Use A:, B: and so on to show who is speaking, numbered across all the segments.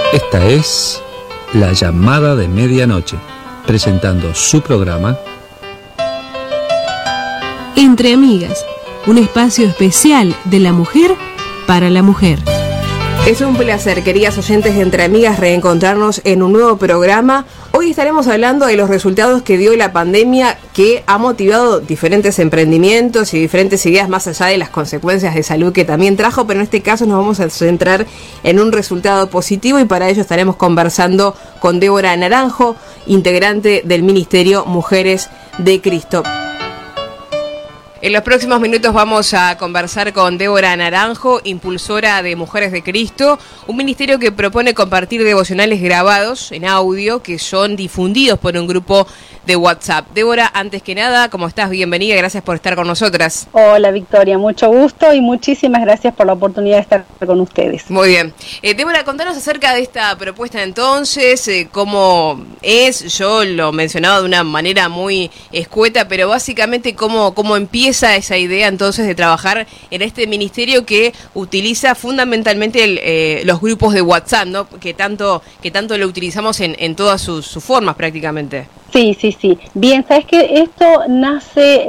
A: Esta es La Llamada de Medianoche, presentando su programa
B: Entre Amigas, un espacio especial de la mujer para la mujer.
C: Es un placer, queridas oyentes de Entre Amigas, reencontrarnos en un nuevo programa. Hoy estaremos hablando de los resultados que dio la pandemia, que ha motivado diferentes emprendimientos y diferentes ideas más allá de las consecuencias de salud que también trajo, pero en este caso nos vamos a centrar en un resultado positivo y para ello estaremos conversando con Débora Naranjo, integrante del Ministerio Mujeres de Cristo. En los próximos minutos vamos a conversar con Débora Naranjo, impulsora de Mujeres de Cristo, un ministerio que propone compartir devocionales grabados en audio que son difundidos por un grupo de WhatsApp. Débora, antes que nada, ¿cómo estás? Bienvenida, gracias por estar con nosotras.
D: Hola Victoria, mucho gusto y muchísimas gracias por la oportunidad de estar con ustedes.
C: Muy bien. Débora, contanos acerca de esta propuesta entonces, cómo es, yo lo mencionaba de una manera muy escueta, pero básicamente cómo empieza esa idea entonces de trabajar en este ministerio que utiliza fundamentalmente los grupos de WhatsApp, ¿no? Que tanto lo utilizamos en todas sus formas prácticamente.
D: Sí. Bien, sabes que esto nace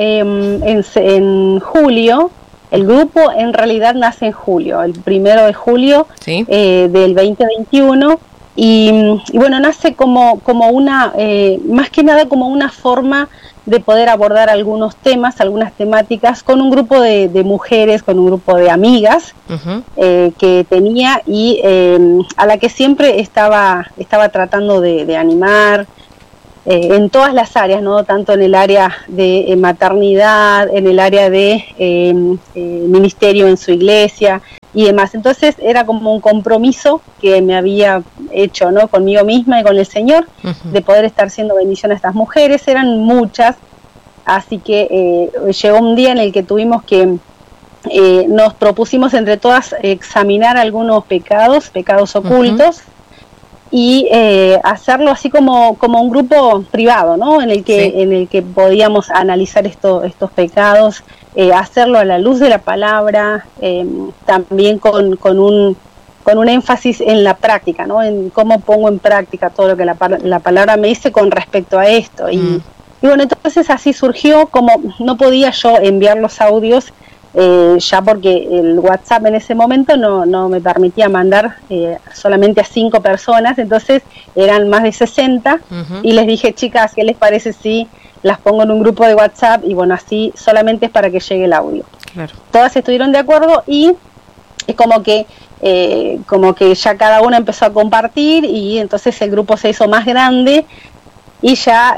D: en julio. El grupo en realidad nace en julio, el 1 de julio, ¿sí? Del 2021. Y bueno, nace como una, más que nada como una forma de poder abordar algunos temas, algunas temáticas con un grupo de mujeres, con un grupo de amigas que tenía y a la que siempre estaba tratando de animar en todas las áreas, ¿no? Tanto en el área de maternidad, en el área de ministerio en su iglesia y demás. Entonces era como un compromiso que me había hecho, ¿no? Conmigo misma y con el Señor, de poder estar siendo bendición a estas mujeres. Eran muchas, así que llegó un día en el que tuvimos que nos propusimos entre todas examinar algunos pecados ocultos y hacerlo así como un grupo privado, ¿no? En el que podíamos analizar estos pecados, hacerlo a la luz de la palabra, también con un énfasis en la práctica, ¿no? En cómo pongo en práctica todo lo que la palabra me dice con respecto a esto. Y bueno, entonces así surgió, como no podía yo enviar los audios, ya porque el WhatsApp en ese momento no me permitía mandar solamente a 5 personas, entonces eran más de 60 y les dije, chicas, ¿qué les parece si las pongo en un grupo de WhatsApp? Y bueno, así solamente es para que llegue el audio. Claro. Todas estuvieron de acuerdo y es como que ya cada una empezó a compartir y entonces el grupo se hizo más grande y ya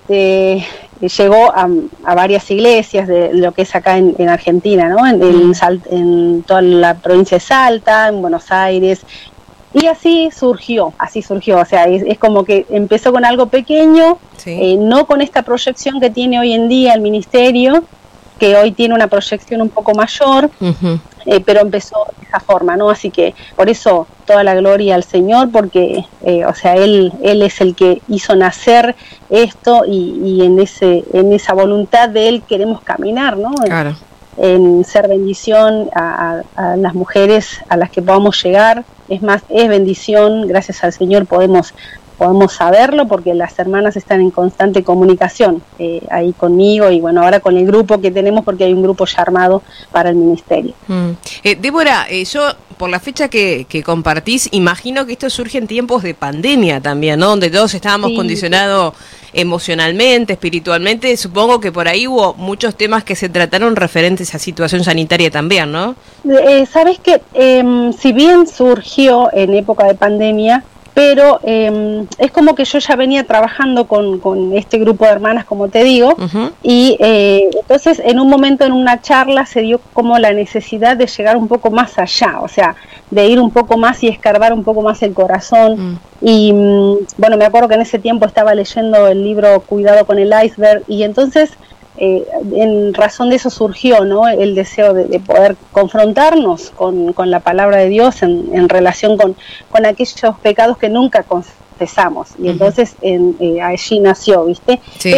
D: llegó a varias iglesias de lo que es acá en Argentina, ¿no? En toda la provincia de Salta, en Buenos Aires, y así surgió, o sea, es como que empezó con algo pequeño, no con esta proyección que tiene hoy en día el ministerio, que hoy tiene una proyección un poco mayor, pero empezó de esa forma, ¿no? Así que por eso toda la gloria al Señor, porque o sea, Él es el que hizo nacer esto y en esa voluntad de Él queremos caminar, ¿no? Claro. En ser bendición a las mujeres a las que podamos llegar. Es más, es bendición, gracias al Señor podemos saberlo porque las hermanas están en constante comunicación ahí conmigo y bueno, ahora con el grupo que tenemos porque hay un grupo ya armado para el ministerio.
C: Débora, yo por la fecha que compartís, imagino que esto surge en tiempos de pandemia también, ¿no? Donde todos estábamos condicionados emocionalmente, espiritualmente. Supongo que por ahí hubo muchos temas que se trataron referentes a situación sanitaria también, ¿no?
D: Sabes que si bien surgió en época de pandemia, pero es como que yo ya venía trabajando con este grupo de hermanas, como te digo, y entonces en un momento en una charla se dio como la necesidad de llegar un poco más allá, o sea, de ir un poco más y escarbar un poco más el corazón. Y bueno, me acuerdo que en ese tiempo estaba leyendo el libro Cuidado con el iceberg, y entonces en razón de eso surgió, ¿no? El deseo de poder confrontarnos con la palabra de Dios en relación con aquellos pecados que nunca confesamos, y entonces allí nació, ¿viste? Sí. Pero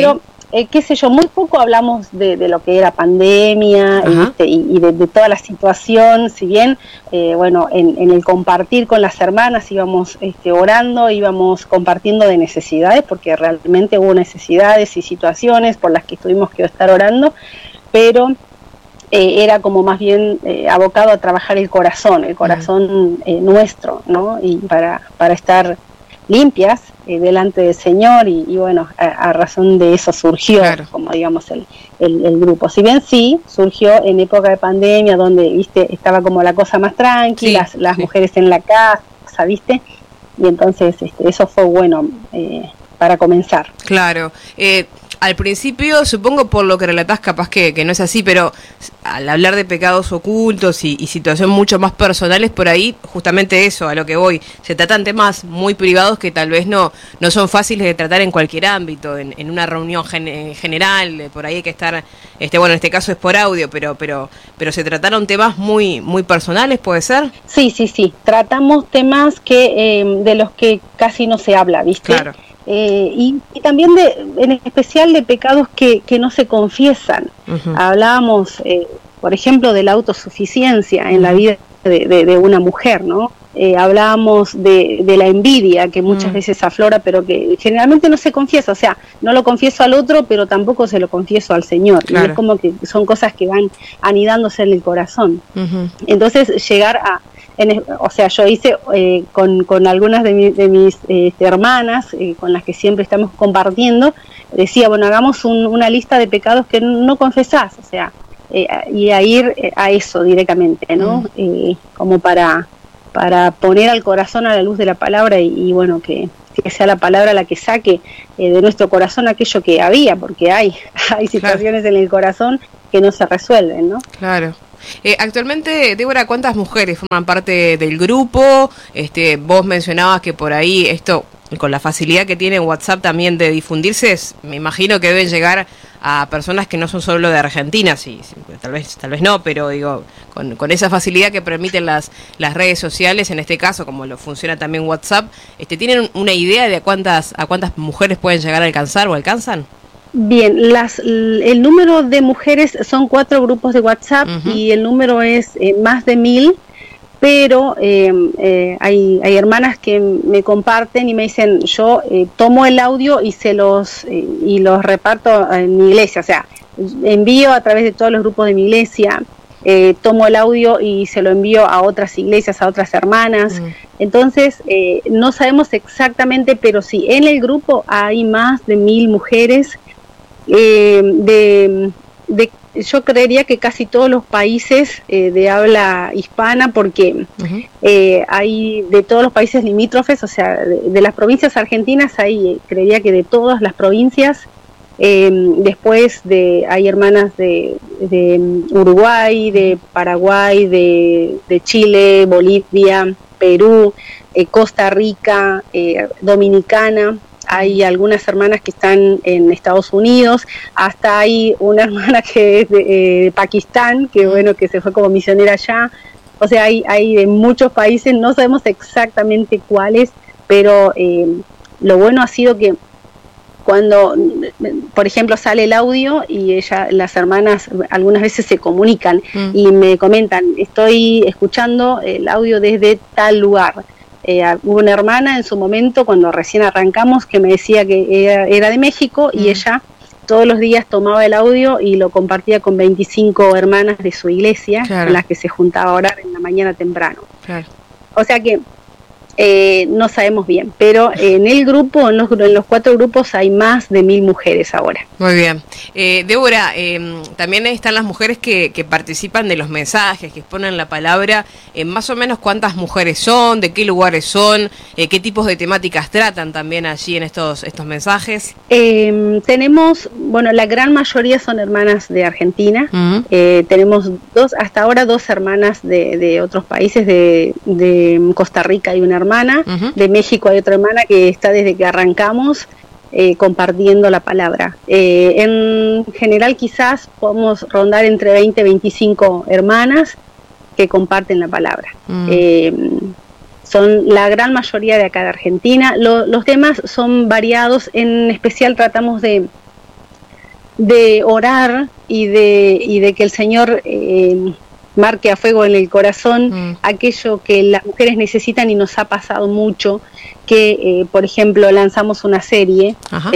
D: qué sé yo, muy poco hablamos de lo que era pandemia y de toda la situación, si bien, bueno, en el compartir con las hermanas íbamos orando, íbamos compartiendo de necesidades, porque realmente hubo necesidades y situaciones por las que tuvimos que estar orando, pero era como más bien abocado a trabajar el corazón nuestro, ¿no? Y para estar limpias delante del Señor y bueno, a razón de eso surgió, como digamos, el grupo. Si bien sí, surgió en época de pandemia, donde, viste, estaba como la cosa más tranquila, las mujeres en la casa, viste, y entonces eso fue bueno para comenzar.
C: Claro. Al principio, supongo por lo que relatás, capaz que no es así, pero al hablar de pecados ocultos y situaciones mucho más personales, por ahí, justamente eso, a lo que voy, se tratan temas muy privados que tal vez no son fáciles de tratar en cualquier ámbito, en una reunión general, por ahí hay que estar, bueno, en este caso es por audio, pero se trataron temas muy personales, ¿puede ser?
D: Sí, tratamos temas de los que casi no se habla, ¿viste?
C: Claro.
D: Y también en especial de pecados que no se confiesan. Hablábamos, por ejemplo, de la autosuficiencia en la vida de una mujer, ¿no? Hablábamos de la envidia, que muchas veces aflora, pero que generalmente no se confiesa. O sea, no lo confieso al otro, pero tampoco se lo confieso al Señor. Claro. Y es como que son cosas que van anidándose en el corazón. Entonces, llegar a... o sea, yo hice con algunas de mis hermanas, con las que siempre estamos compartiendo, decía, bueno, hagamos una lista de pecados que no confesás, o sea, y a ir a eso directamente, ¿no? Como para poner al corazón a la luz de la palabra y bueno, que sea la palabra la que saque de nuestro corazón aquello que había, porque hay situaciones en el corazón que no se resuelven, ¿no?
C: Claro. Actualmente, Débora, ¿cuántas mujeres forman parte del grupo? Vos mencionabas que por ahí esto, con la facilidad que tiene WhatsApp también de difundirse, me imagino que deben llegar a personas que no son solo de Argentina, sí, tal vez no, pero digo, con esa facilidad que permiten las redes sociales, en este caso, como lo funciona también WhatsApp, ¿tienen una idea de a cuántas mujeres pueden llegar a alcanzar o alcanzan?
D: Bien, el número de mujeres son 4 grupos de WhatsApp y el número es más de 1000, pero hay hermanas que me comparten y me dicen, yo tomo el audio y los reparto en mi iglesia, o sea, envío a través de todos los grupos de mi iglesia, tomo el audio y se lo envío a otras iglesias, a otras hermanas. Entonces, no sabemos exactamente, pero sí, en el grupo hay más de 1000 mujeres. Yo creería que casi todos los países de habla hispana, porque hay de todos los países limítrofes, o sea, de las provincias argentinas, creería que de todas las provincias. Después hay hermanas de Uruguay, de Paraguay, de Chile, Bolivia, Perú, Costa Rica, Dominicana. Hay algunas hermanas que están en Estados Unidos, hasta hay una hermana que es de Pakistán, que bueno, que se fue como misionera allá. O sea, hay de muchos países, no sabemos exactamente cuáles, pero lo bueno ha sido que cuando, por ejemplo, sale el audio y las hermanas algunas veces se comunican y me comentan, estoy escuchando el audio desde tal lugar. Hubo una hermana en su momento, cuando recién arrancamos, que me decía que era de México y ella todos los días tomaba el audio y lo compartía con 25 hermanas de su iglesia, con las que se juntaba a orar en la mañana temprano. Claro. O sea que no sabemos bien, pero en el grupo, en los 4 grupos hay más de 1000 mujeres ahora.
C: Muy bien. Débora, también están las mujeres que participan de los mensajes, que exponen la palabra. Más o menos cuántas mujeres son, de qué lugares son, qué tipos de temáticas tratan también allí en estos mensajes.
D: Tenemos, bueno, la gran mayoría son hermanas de Argentina. Tenemos hasta ahora dos hermanas de otros países, de Costa Rica y una hermana. De México hay otra hermana que está desde que arrancamos compartiendo la palabra. En general quizás podemos rondar entre 20 y 25 hermanas que comparten la palabra. Son la gran mayoría de acá de Argentina. Los temas son variados, en especial tratamos de orar y de que el Señor marque a fuego en el corazón aquello que las mujeres necesitan, y nos ha pasado mucho que, por ejemplo, lanzamos una serie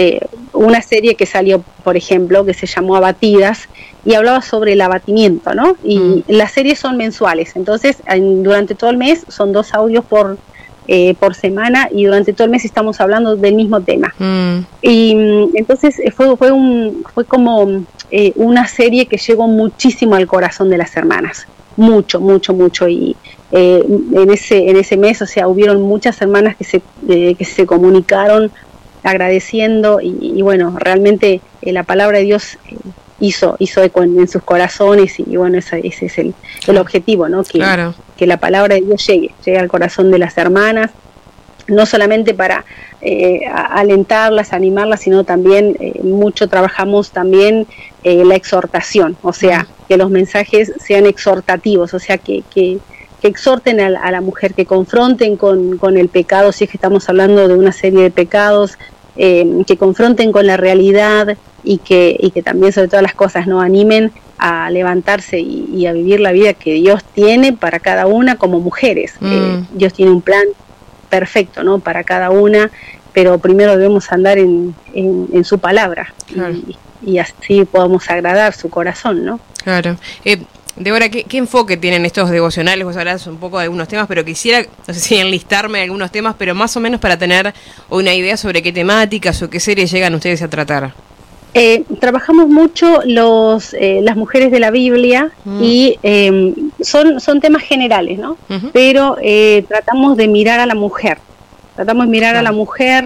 D: que salió, por ejemplo, que se llamó Abatidas, y hablaba sobre el abatimiento, ¿no? Y las series son mensuales, entonces durante todo el mes son 2 audios por semana, y durante todo el mes estamos hablando del mismo tema. Y entonces fue como una serie que llegó muchísimo al corazón de las hermanas, mucho, y en ese mes, o sea, hubieron muchas hermanas que se comunicaron agradeciendo, y bueno, realmente la palabra de Dios hizo eco en sus corazones, y bueno, ese es el objetivo, ¿no? Que la palabra de Dios llegue al corazón de las hermanas, no solamente para alentarlas, animarlas, sino también mucho trabajamos también la exhortación, o sea, que los mensajes sean exhortativos, o sea, que exhorten a la mujer, que confronten con el pecado, si es que estamos hablando de una serie de pecados, que confronten con la realidad, y que también, sobre todas las cosas, no animen a levantarse y a vivir la vida que Dios tiene para cada una como mujeres. Dios tiene un plan perfecto, ¿no?, para cada una, pero primero debemos andar en su palabra, claro, y así podamos agradar su corazón, ¿no?
C: Claro. Débora, ¿qué enfoque tienen estos devocionales? Vos hablás un poco de algunos temas, pero quisiera, no sé si enlistarme algunos temas, pero más o menos para tener una idea sobre qué temáticas o qué series llegan ustedes a tratar.
D: Trabajamos mucho las mujeres de la Biblia, y son temas generales, ¿no? Pero tratamos de mirar a la mujer, a la mujer,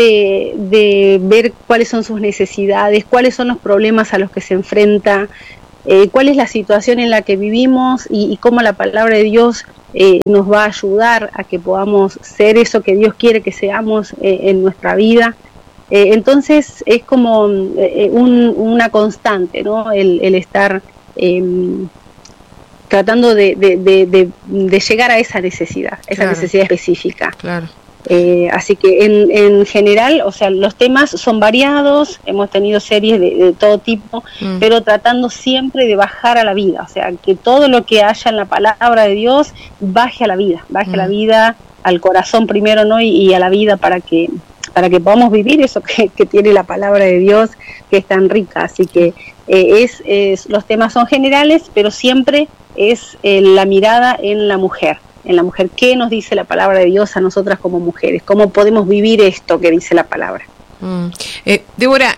D: de ver cuáles son sus necesidades, cuáles son los problemas a los que se enfrenta, cuál es la situación en la que vivimos, y cómo la palabra de Dios nos va a ayudar a que podamos ser eso que Dios quiere que seamos en nuestra vida. Entonces es como una constante, ¿no? El estar tratando de llegar a esa necesidad, necesidad específica. Claro. Así que en general, o sea, los temas son variados, hemos tenido series de todo tipo, pero tratando siempre de bajar a la vida, o sea, que todo lo que haya en la palabra de Dios baje a la vida, a la vida, al corazón primero, ¿no? Y a la vida, para que podamos vivir eso que tiene la palabra de Dios, que es tan rica. Así que los temas son generales, pero siempre es la mirada en la mujer. ¿Qué nos dice la palabra de Dios a nosotras como mujeres? ¿Cómo podemos vivir esto que dice la palabra?
C: Débora,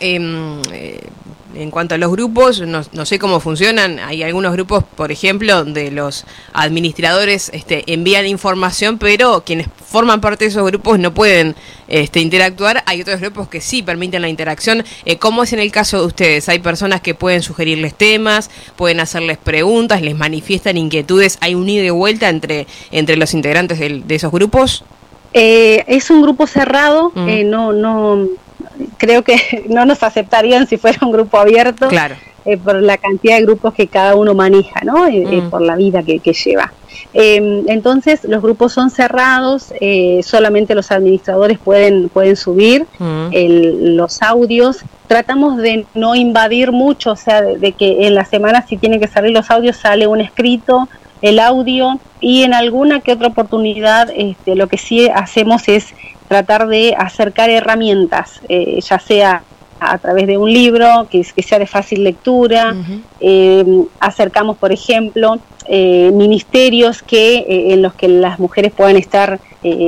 C: en cuanto a los grupos, no sé cómo funcionan. Hay algunos grupos, por ejemplo, donde los administradores envían información, pero quienes forman parte de esos grupos no pueden interactuar. Hay otros grupos que sí permiten la interacción. ¿Cómo es en el caso de ustedes? ¿Hay personas que pueden sugerirles temas, pueden hacerles preguntas, les manifiestan inquietudes? ¿Hay un ida y vuelta entre los integrantes de esos grupos?
D: Es un grupo cerrado, no creo que no nos aceptarían si fuera un grupo abierto, claro, por la cantidad de grupos que cada uno maneja, ¿no? Por la vida que lleva. Entonces los grupos son cerrados, solamente los administradores pueden subir los audios. Tratamos de no invadir mucho, o sea, de que en la semana, si tienen que salir los audios, sale un escrito, el audio, y en alguna que otra oportunidad lo que sí hacemos es tratar de acercar herramientas, ya sea a través de un libro que sea de fácil lectura. Acercamos, por ejemplo, ministerios en los que las mujeres puedan estar,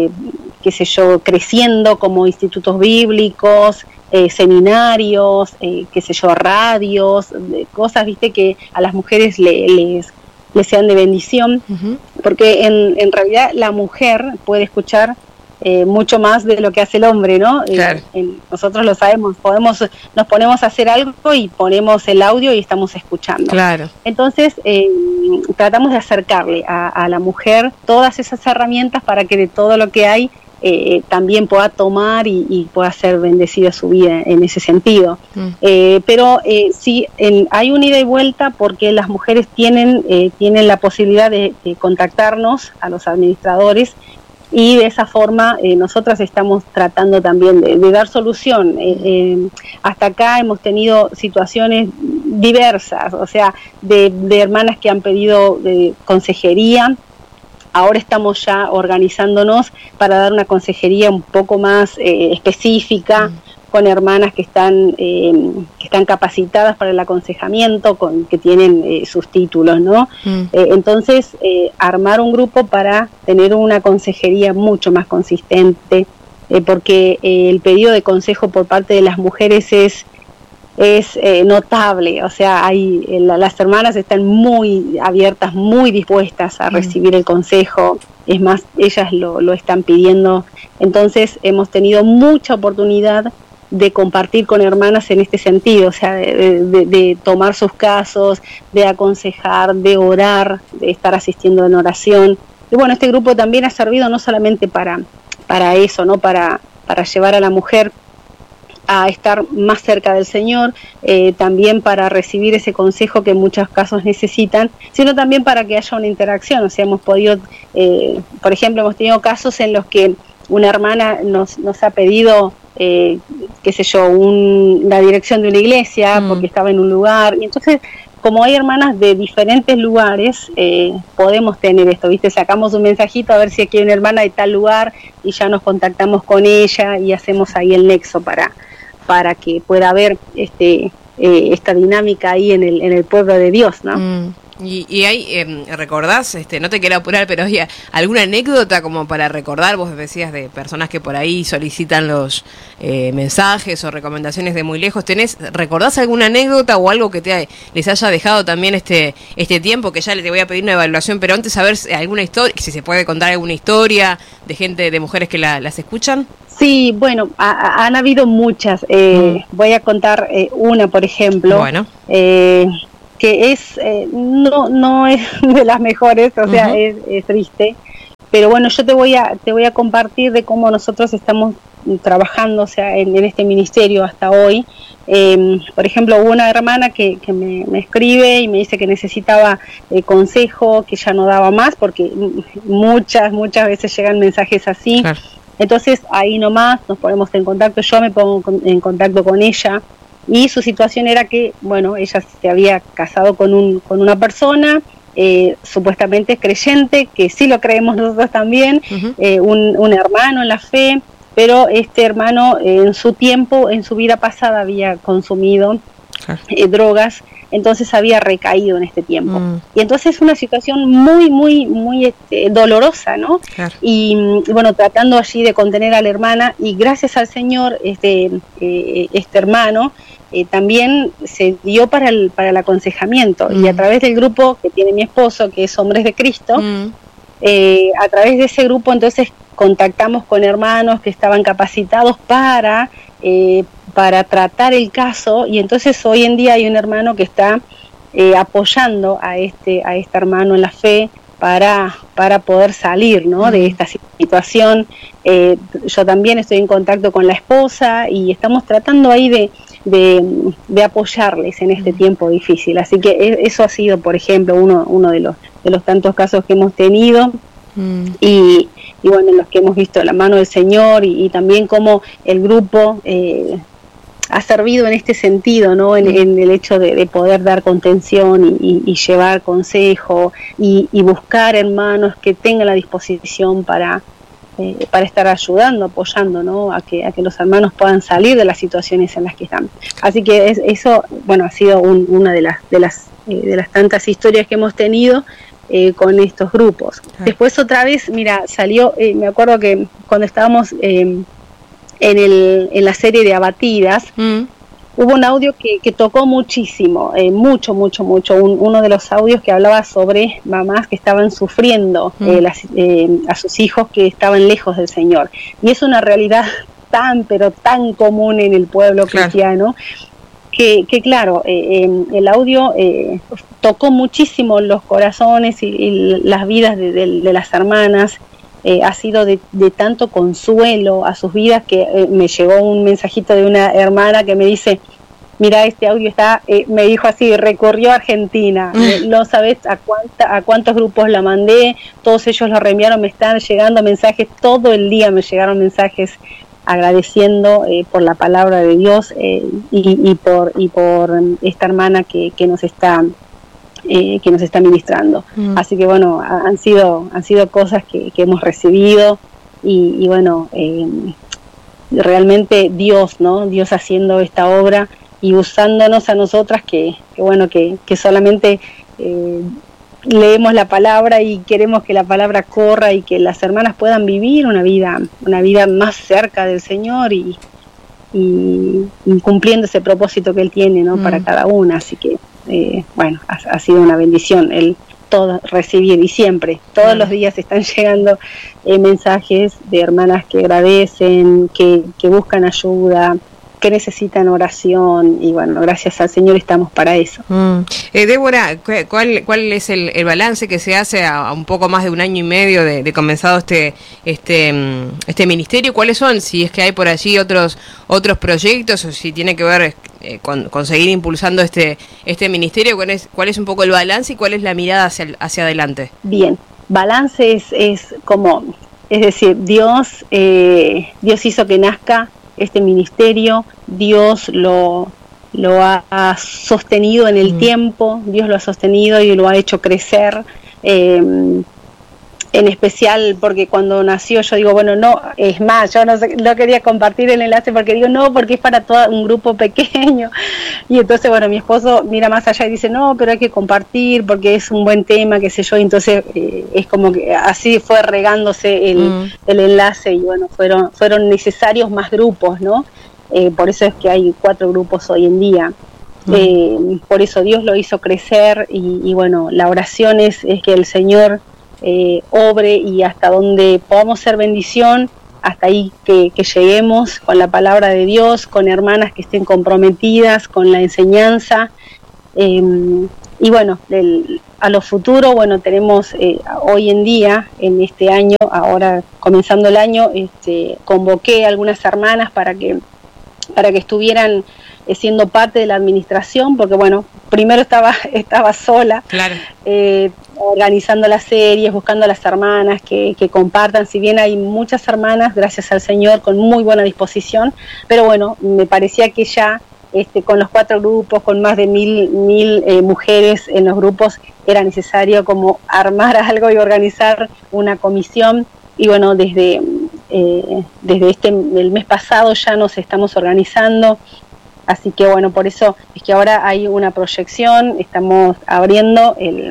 D: creciendo, como institutos bíblicos, seminarios, radios, cosas, viste, que a las mujeres les sean de bendición, porque en realidad la mujer puede escuchar mucho más de lo que hace el hombre, ¿no? Claro. Nosotros lo sabemos, nos ponemos a hacer algo y ponemos el audio y estamos escuchando. Claro. Entonces tratamos de acercarle a la mujer todas esas herramientas para que de todo lo que hay también pueda tomar y pueda ser bendecida su vida en ese sentido. Pero sí, hay un ida y vuelta, porque las mujeres tienen la posibilidad de contactarnos a los administradores, y de esa forma nosotras estamos tratando también de dar solución. Hasta acá hemos tenido situaciones diversas, o sea, de hermanas que han pedido consejería. Ahora estamos ya organizándonos para dar una consejería un poco más específica, con hermanas que están capacitadas para el aconsejamiento, que tienen sus títulos, ¿no? Entonces, armar un grupo para tener una consejería mucho más consistente, porque el pedido de consejo por parte de las mujeres es notable. O sea, las hermanas están muy abiertas, muy dispuestas a recibir el consejo. Es más, ellas lo están pidiendo. Entonces, hemos tenido mucha oportunidad de compartir con hermanas en este sentido, o sea, de tomar sus casos, de aconsejar, de orar, de estar asistiendo en oración. Y bueno, este grupo también ha servido no solamente para eso, ¿no? Para llevar a la mujer a estar más cerca del Señor, también para recibir ese consejo que en muchos casos necesitan, sino también para que haya una interacción. O sea, hemos podido, por ejemplo, hemos tenido casos en los que una hermana nos ha pedido qué sé yo, la dirección de una iglesia, porque estaba en un lugar, y entonces, como hay hermanas de diferentes lugares, podemos tener esto, ¿viste? Sacamos un mensajito a ver si aquí hay una hermana de tal lugar, y ya nos contactamos con ella, y hacemos ahí el nexo para que pueda haber esta dinámica ahí en el pueblo de Dios, ¿no?
C: Y hay, ¿recordás? No te quiero apurar, pero hay alguna anécdota como para recordar. Vos decías de personas que por ahí solicitan los mensajes o recomendaciones de muy lejos. ¿Recordás alguna anécdota o algo que les haya dejado también este tiempo? Que ya te voy a pedir una evaluación, pero antes saber alguna historia, si se puede contar alguna historia de mujeres que las escuchan.
D: Sí, bueno, han habido muchas. Voy a contar una, por ejemplo. Bueno. Que no es de las mejores, o sea, es triste, pero bueno, yo te voy a compartir de cómo nosotros estamos trabajando, o sea, en este ministerio hasta hoy. Por ejemplo, hubo una hermana que me escribe y me dice que necesitaba consejo, que ya no daba más, porque muchas veces llegan mensajes así. Claro. Entonces ahí nomás nos ponemos en contacto, yo me pongo en contacto con ella. Y su situación era que, bueno, ella se había casado con una persona, supuestamente creyente, que sí lo creemos nosotros también, un hermano en la fe, pero este hermano en su vida pasada había consumido drogas, entonces había recaído en este tiempo. Y entonces es una situación muy, muy, muy dolorosa, ¿no? Claro. Y bueno, tratando allí de contener a la hermana, y gracias al Señor, este hermano también se dio para el aconsejamiento, y a través del grupo que tiene mi esposo, que es Hombres de Cristo, a través de ese grupo entonces contactamos con hermanos que estaban capacitados para tratar el caso, y entonces hoy en día hay un hermano que está apoyando a este hermano en la fe para poder salir, ¿no? De esta situación. Yo también estoy en contacto con la esposa y estamos tratando ahí de apoyarles en este tiempo difícil. Así que eso ha sido, por ejemplo, uno de los tantos casos que hemos tenido. Y bueno, en los que hemos visto la mano del Señor, y también cómo el grupo ha servido en este sentido, ¿no? En el hecho de poder dar contención y llevar consejo y buscar hermanos que tengan la disposición para estar ayudando, apoyando, ¿no? A que los hermanos puedan salir de las situaciones en las que están. Así que eso, bueno, ha sido una de las tantas historias que hemos tenido con estos grupos. Después otra vez, mira, salió, me acuerdo que cuando estábamos en la serie de Abatidas, hubo un audio que tocó muchísimo, mucho, uno de los audios que hablaba sobre mamás que estaban sufriendo a sus hijos que estaban lejos del Señor, y es una realidad pero tan común en el pueblo cristiano, que claro, el audio tocó muchísimo los corazones y las vidas de las hermanas. Ha sido de tanto consuelo a sus vidas que me llegó un mensajito de una hermana que me dice: mira, este audio está, me dijo así, recorrió Argentina, no sabes a cuántos grupos la mandé, todos ellos lo reenviaron, me están llegando mensajes, todo el día me llegaron mensajes agradeciendo por la palabra de Dios y por esta hermana que nos está ministrando. Así que bueno, han sido cosas que hemos recibido y bueno, realmente Dios, ¿no? Dios haciendo esta obra y usándonos a nosotras que solamente leemos la palabra y queremos que la palabra corra y que las hermanas puedan vivir una vida más cerca del Señor y cumpliendo ese propósito que Él tiene, ¿no? Para cada una. Así que bueno, ha sido una bendición el todo recibir, y siempre, todos los días están llegando mensajes de hermanas que agradecen, que buscan ayuda, que necesitan oración, y bueno, gracias al Señor estamos para eso.
C: Débora, ¿cuál es el balance que se hace a un poco más de 1 año y medio de comenzado este ministerio? ¿Cuáles son, si es que hay por allí otros proyectos, o si tiene que ver con seguir impulsando este ministerio? ¿Cuál es un poco el balance y cuál es la mirada hacia adelante?
D: Bien, balance es decir, Dios hizo que nazca este ministerio, Dios lo ha sostenido en el tiempo, Dios lo ha sostenido y lo ha hecho crecer, en especial porque cuando nació yo digo, bueno, no, es más, yo no quería compartir el enlace porque digo, no, porque es para todo un grupo pequeño, y entonces, bueno, mi esposo mira más allá y dice, no, pero hay que compartir porque es un buen tema, qué sé yo, y entonces es como que así fue regándose el enlace, y bueno, fueron necesarios más grupos, ¿no? Por eso es que hay 4 grupos hoy en día. Por eso Dios lo hizo crecer, y bueno, la oración es que el Señor obre, y hasta donde podamos ser bendición, hasta ahí que lleguemos con la palabra de Dios, con hermanas que estén comprometidas con la enseñanza, y bueno, a lo futuro, bueno, tenemos hoy en día, en este año, ahora comenzando el año, convoqué a algunas hermanas para que estuvieran siendo parte de la administración, porque bueno, primero estaba sola, claro, organizando las series, buscando a las hermanas que compartan, si bien hay muchas hermanas, gracias al Señor, con muy buena disposición, pero bueno, me parecía que ya con los 4 grupos, con más de 1000 mujeres en los grupos, era necesario como armar algo y organizar una comisión, y bueno, desde el mes pasado ya nos estamos organizando. Así que bueno, por eso es que ahora hay una proyección, estamos abriendo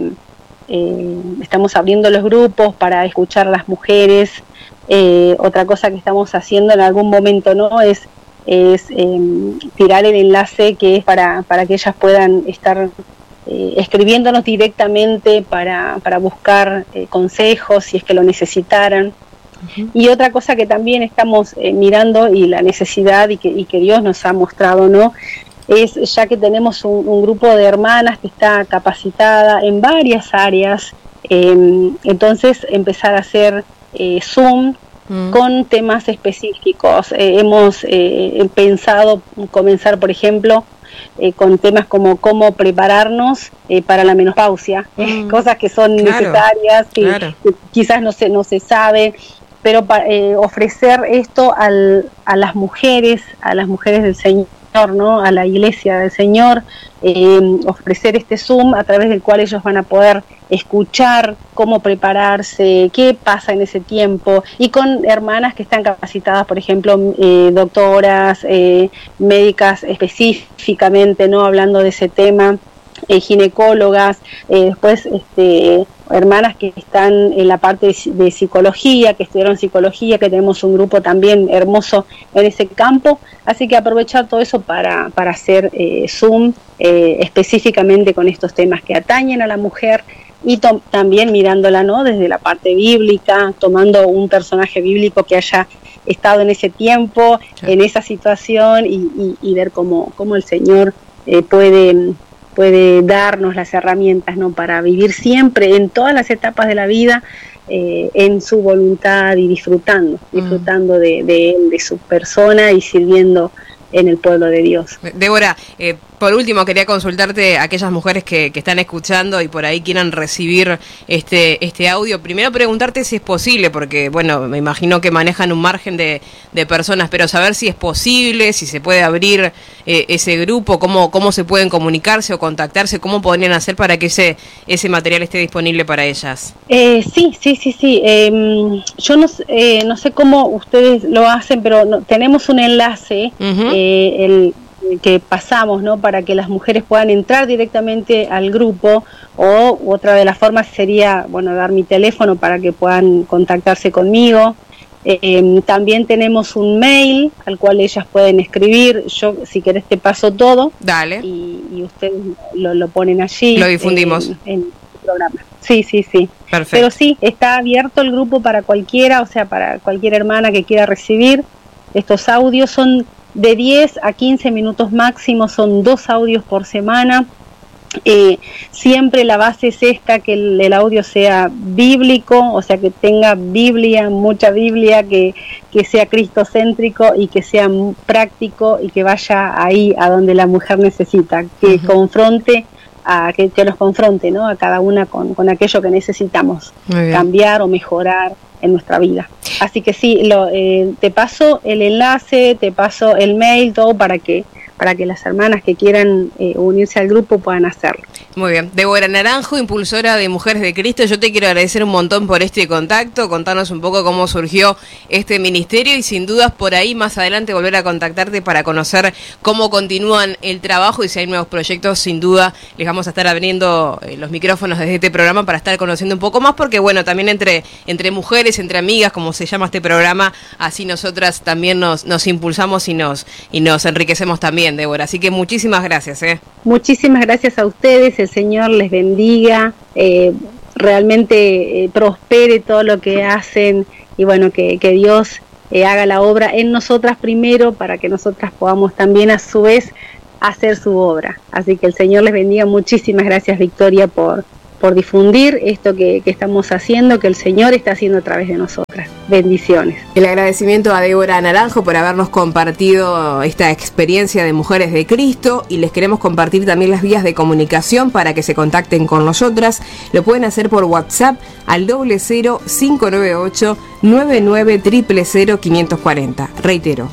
D: los grupos para escuchar a las mujeres. Otra cosa que estamos haciendo en algún momento, ¿no?, es tirar el enlace que es para que ellas puedan estar escribiéndonos directamente para buscar consejos si es que lo necesitaran. Y otra cosa que también estamos mirando, y la necesidad y que Dios nos ha mostrado, ¿no?, es, ya que tenemos un grupo de hermanas que está capacitada en varias áreas, entonces empezar a hacer Zoom con temas específicos. Hemos pensado comenzar, por ejemplo, con temas como cómo prepararnos para la menopausia, cosas que son necesarias, que quizás no se sabe, pero ofrecer esto a las mujeres del Señor, ¿no?, a la iglesia del Señor, ofrecer este Zoom a través del cual ellos van a poder escuchar cómo prepararse, qué pasa en ese tiempo, y con hermanas que están capacitadas, por ejemplo, doctoras, médicas específicamente, ¿no?, hablando de ese tema, ginecólogas, después hermanas que están en la parte de psicología, que estudiaron psicología, que tenemos un grupo también hermoso en ese campo, así que aprovechar todo eso para hacer Zoom específicamente con estos temas que atañen a la mujer, y también mirándola, ¿no?, desde la parte bíblica, tomando un personaje bíblico que haya estado en ese tiempo, en esa situación, y ver cómo el Señor puede darnos las herramientas, ¿no?, para vivir siempre, en todas las etapas de la vida, en su voluntad, y disfrutando de él, de su persona, y sirviendo en el pueblo de Dios.
C: Débora, por último quería consultarte a aquellas mujeres que están escuchando y por ahí quieran recibir este audio. Primero preguntarte si es posible, porque bueno, me imagino que manejan un margen de personas, pero saber si es posible, si se puede abrir ese grupo, cómo se pueden comunicarse o contactarse, cómo podrían hacer para que ese material esté disponible para ellas.
D: Sí. Yo no sé cómo ustedes lo hacen, pero tenemos un enlace que pasamos, ¿no? Para que las mujeres puedan entrar directamente al grupo, o otra de las formas sería, bueno, dar mi teléfono para que puedan contactarse conmigo. También tenemos un mail al cual ellas pueden escribir. Yo, si querés, te paso todo.
C: Dale.
D: Y ustedes lo ponen allí.
C: Lo difundimos.
D: En el programa. Sí.
C: Perfecto.
D: Pero sí, está abierto el grupo para cualquiera, o sea, para cualquier hermana que quiera recibir estos audios. Son de 10 a 15 minutos máximo, son 2 audios por semana. Siempre la base es esta, que el audio sea bíblico, o sea, que tenga Biblia, mucha Biblia, que sea cristocéntrico y que sea práctico y que vaya ahí a donde la mujer necesita, que confronte, que los confronte, ¿no? A cada una con aquello que necesitamos cambiar o mejorar en nuestra vida. Así que sí, te paso el enlace, te paso el mail, todo para que las hermanas que quieran unirse al grupo puedan hacerlo.
C: Muy bien. Débora Naranjo, impulsora de Mujeres de Cristo, yo te quiero agradecer un montón por este contacto, contarnos un poco cómo surgió este ministerio y sin dudas por ahí más adelante volver a contactarte para conocer cómo continúan el trabajo y si hay nuevos proyectos, sin duda les vamos a estar abriendo los micrófonos desde este programa para estar conociendo un poco más, porque bueno, también entre mujeres, entre amigas, como se llama este programa, así nosotras también nos impulsamos y nos enriquecemos también, Débora. Así que muchísimas gracias.
D: Muchísimas gracias a ustedes, el Señor les bendiga, realmente prospere todo lo que hacen y bueno, que Dios haga la obra en nosotras primero para que nosotras podamos también a su vez hacer su obra. Así que el Señor les bendiga. Muchísimas gracias, Victoria, por difundir esto que estamos haciendo, que el Señor está haciendo a través de nosotras. Bendiciones.
C: El agradecimiento a Débora Naranjo por habernos compartido esta experiencia de Mujeres de Cristo, y les queremos compartir también las vías de comunicación para que se contacten con nosotras. Lo pueden hacer por WhatsApp al 00598 99 000 540. Reitero,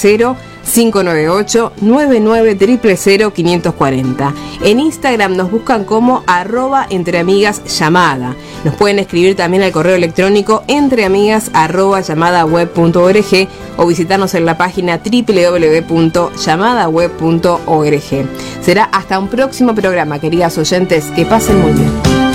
C: 00598 99 000 540. En Instagram nos buscan como @entreamigasllamada. Nos pueden escribir también al correo electrónico entreamigas@llamadaweb.org o visitarnos en la página www.llamadaweb.org. Será hasta un próximo programa, queridas oyentes, que pasen muy bien.